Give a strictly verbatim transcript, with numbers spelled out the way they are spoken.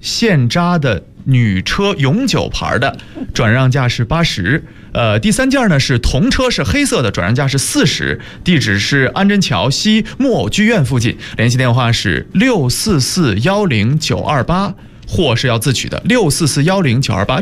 现扎的女车永久牌的，转让价是八十。呃，第三件呢是童车，是黑色的，转让价是四十。地址是安贞桥西木偶剧院附近，联系电话是六四四幺零九二八，货是要自取的，六四四幺零九二八。